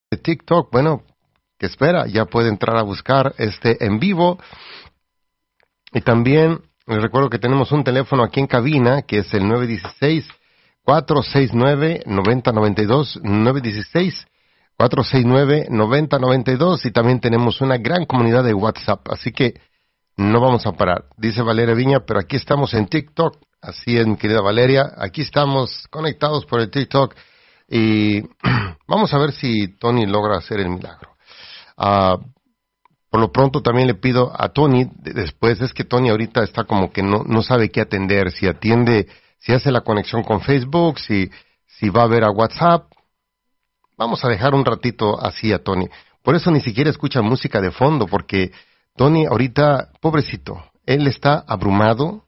de TikTok, bueno, que espera, ya puede entrar a buscar en vivo. Y también les recuerdo que tenemos un teléfono aquí en cabina, que es el 916-469-9092, 916-469-9092, y también tenemos una gran comunidad de WhatsApp, así que no vamos a parar. Dice Valeria Viña, pero aquí estamos en TikTok. Así es, mi querida Valeria, aquí estamos conectados por el TikTok y vamos a ver si Tony logra hacer el milagro. Por lo pronto también le pido a Tony, después es que Tony ahorita está como que no sabe qué atender, si hace la conexión con Facebook, si va a ver a WhatsApp. Vamos a dejar un ratito así a Tony. Por eso ni siquiera escucha música de fondo, porque Tony ahorita, pobrecito, él está abrumado,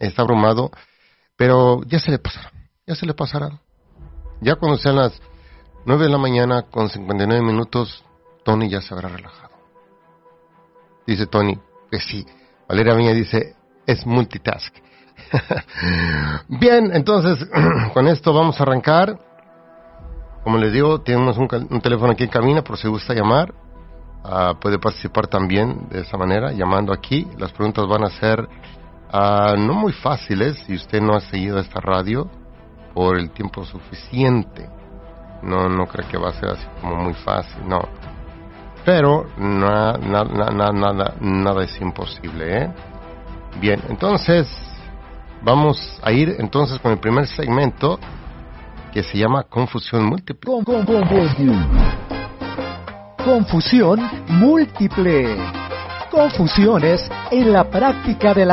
pero ya se le pasará. Ya cuando sean las 9 de la mañana con 59 minutos, Tony ya se habrá relajado. Dice Tony, pues sí. Valeria Viña dice, es multitask. Bien, entonces, con esto vamos a arrancar. Como les digo, tenemos un teléfono aquí en cabina por si gusta llamar. Puede participar también de esa manera, llamando aquí. Las preguntas van a ser no muy fáciles si usted no ha seguido esta radio por el tiempo suficiente. No creo que va a ser así como muy fácil, no. Pero nada es imposible, ¿eh? Bien, entonces vamos a ir entonces con el primer segmento que se llama Confusión Múltiple. Confusión múltiple. Confusiones en la práctica de la